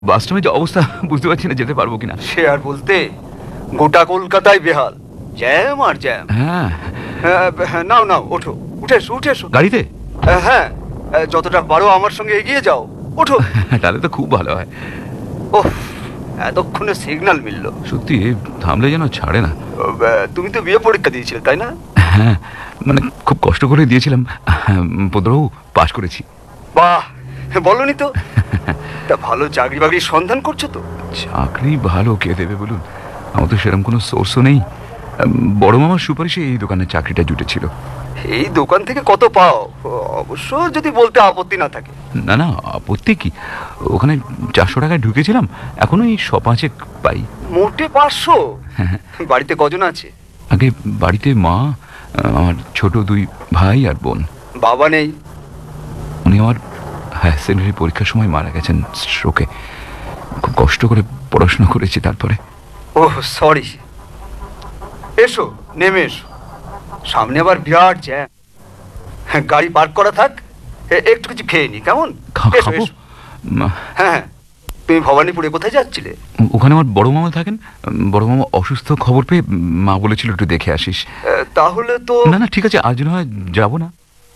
বাসটামে যে অবস্থা বুঝতে পারছি না যেতে পারবো কিনা। সে আর বলতে, গোটা কলকাতায় বেহাল, জ্যাম আর জ্যাম। হ্যাঁ নাও নাও, ওঠো, উঠে এসো, উঠে এসো। গাড়িতে? হ্যাঁ, যতটা পারো আমার সঙ্গে এগিয়ে যাও, ওঠো। তাহলে তো খুব ভালো হয়। ওহ, এতক্ষণে সিগন্যাল মিলল। সত্যি থামলে যেন ছাড়ে না। তুমি তো বিয়ে পরীক্ষা দিয়েছিলে, তাই না? হ্যাঁ, মানে খুব কষ্ট করে দিয়েছিলাম। পদ্মবাবু, পাশ করেছি। বাহ, বলনি তো। তা ভালো চাকরি বাকরির সন্ধান করছো তো? চাকরি ভালো কে দেবে বলুন, আমার তো সেরকম কোনো সোর্সও নেই। বড় মামার সুপারিশে এই দোকানে চাকরিটা জুটেছিল। এই দোকান থেকে কত পাও অবশ্য যদি বলতে আপত্তি না থাকে? না না, আপত্তি কি, ওখানে 400 টাকায় ঢুকেছিলাম, এখনো এই 5 পাই। মোটে 500? বাড়িতে কজন আছে? আগে বাড়িতে মা, আমার ছোট 2 ভাই আর বোন। বাবা নেই? উনি আমার হায়ার সেকেন্ডারি পরীক্ষার সময় মারা গেছেন স্ট্রোকে। খুব কষ্ট করে পড়াশোনা করেছি তারপরে। Oh sorry. এসো, নেমে এসো, সামনে আবার বিরাট জ্যাম। গাড়ি পার্ক করা থাক, একটু কিছু খেয়ে নি, কেমন? এসো, এসো। হ্যাঁ, তুমি ভবানীপুরে কোথায় যাচ্ছিলে? ওখানে আমার বড় মামা থাকেন। বড় মামা অসুস্থ, খবর পেয়ে মা বলেছিল একটু দেখে আসিস। তাহলে তো না না, ঠিক আছে, আজ না হয় যাবো না।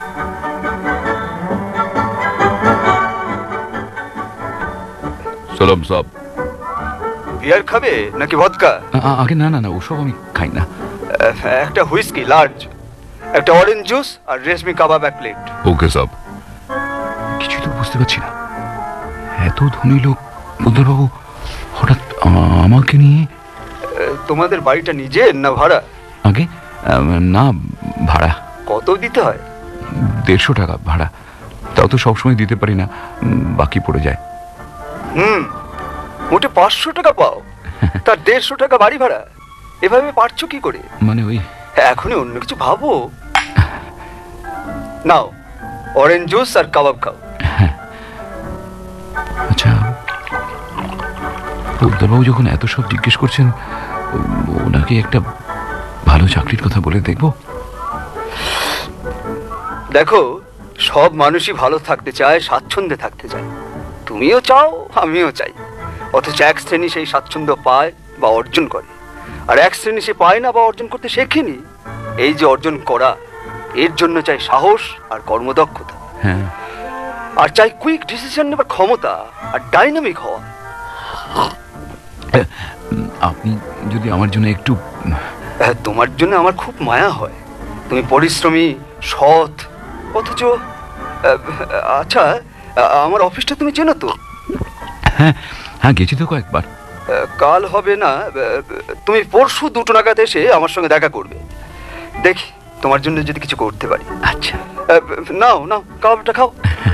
সালাম সাব। বিয়ার খাবে নাকি ভদকা? আগে না না না, ওসব আমি খাই না। একটা হুইস্কি লার্জ, একটা অরেঞ্জ জুস আর রেশমি কাবাব 1 প্লেট। ওকে সাব। কিছু তো বুঝতে পারছি না, এত ধনী লোক বুদ্ধবাবু হঠাৎ আমাকে নিয়ে। তোমাদের বাড়িটা নিজের না ভাড়া? আগে না, ভাড়া। কত দিতে হয়? 150 টাকা ভাড়া। তাও তো সবসময় দিতে পারি না, বাকি পড়ে যায়। মোটে 500 টাকা পাও, তার 150 টাকা বাড়ি ভাড়া। এভাবে পারছো কি করে? মানে ওই এখনই অন্য কিছু ভাবো। নাও, অরেঞ্জ জুস আর কাবাব খাও। আচ্ছা, বুদ্ধবাবু যখন এত সব জিজ্ঞেস করছেন, ওনাকে একটা ভালো চাকরির কথা বলে দেখবো। দেখো, সব মানুষই ভালো থাকতে চায়, স্বাচ্ছন্দ্যে থাকতে চায়। তুমিও চাও, আমিও চাই। অথচ এক শ্রেণী সেই স্বাচ্ছন্দ্য পায় বা অর্জন করে, আর এক শ্রেণী সে পায় না বা অর্জন করতে শেখেনি। এই যে অর্জন করা, এর জন্য চাই সাহস আর কর্মদক্ষতা। হ্যাঁ, আর চাই কুইক ডিসিশন নেবার ক্ষমতা আর ডাইনামিক হওয়া। আপনি যদি আমার জন্য একটু। তোমার জন্য আমার খুব মায়া হয়। তুমি পরিশ্রমী, সৎ, অথচ আচ্ছা, আমার অফিসটা তুমি চেনো তো? হ্যাঁ হ্যাঁ, গেছি তো কয়েকবার। কাল হবে না, তুমি পরশু 2টো নাগাদ এসে আমার সঙ্গে দেখা করবে। দেখি তোমার জন্য যদি কিছু করতে পারি। আচ্ছা, নাও নাও, কাবাবটা খাও।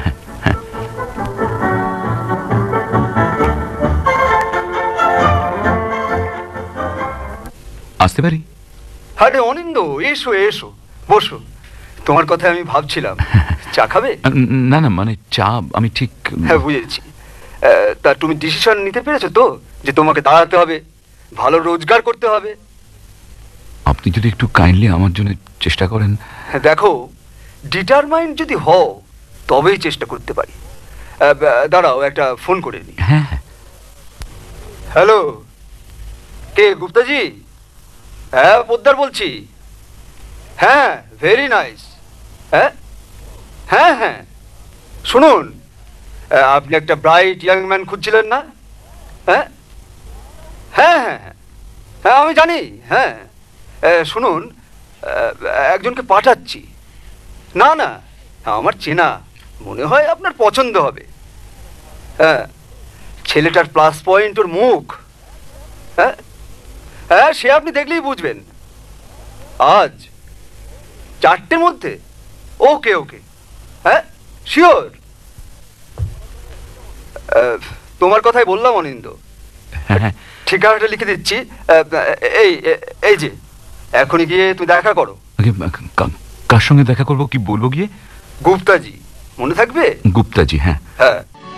আসতে পারি? আরে অনিন্দ, এসো এসো, বসো। তোমার কথা আমি ভাবছিলাম। চা খাবে? না না, মানে চা আমি ঠিক। হ্যাঁ, বুঝেছি। তা তুমি ডিসিশন নিতে পেরেছো তো, যে তোমাকে দাঁড়াতে হবে, ভালো রোজগার করতে হবে? আপনি যদি একটু কাইন্ডলি আমার জন্য চেষ্টা করেন। দেখো, ডিটারমাইন্ড যদি হও তবেই চেষ্টা করতে পারি। দাঁড়াও, একটা ফোন করে নি। হ্যাঁ হ্যাঁ। হ্যালো, কে? গুপ্তাজি? হ্যাঁ, পোদ্দার বলছি। হ্যাঁ, ভেরি নাইস। হ্যাঁ হ্যাঁ হ্যাঁ, শুনুন, আপনি একটা ব্রাইট ইয়াং ম্যান খুঁজছিলেন না? হ্যাঁ হ্যাঁ হ্যাঁ হ্যাঁ, আমি জানি। হ্যাঁ, শুনুন, একজনকে পাঠাচ্ছি। না না, আমার চেনা, মনে হয় আপনার পছন্দ হবে। হ্যাঁ, ছেলেটার প্লাস পয়েন্ট ওর মুখ। হ্যাঁ হ্যাঁ, সে আপনি দেখলেই বুঝবেন। আজ 4টের মধ্যে? ওকে ওকে, হ্যাঁ শিওর। তোমার কথাই বললাম অনিন্দ। ঠিকানাটা লিখে দিচ্ছি। এই এই যে, এখনই গিয়ে তুই দেখা করো। কার সঙ্গে দেখা করবো, কি বলবো গিয়ে? গুপ্তাজি, মনে থাকবে? গুপ্তাজি, হ্যাঁ হ্যাঁ।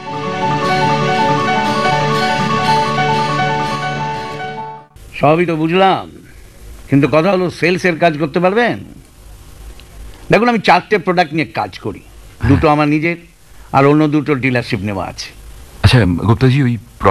সবই তো বুঝলাম, কিন্তু কথা হলো সেলসের কাজ করতে পারবেন? দেখুন, আমি 4টে প্রোডাক্ট নিয়ে কাজ করি। 2টো আমার নিজের, আর অন্য 2টো ডিলারশিপ নেওয়া আছে। আচ্ছা গুপ্তাজি, ওই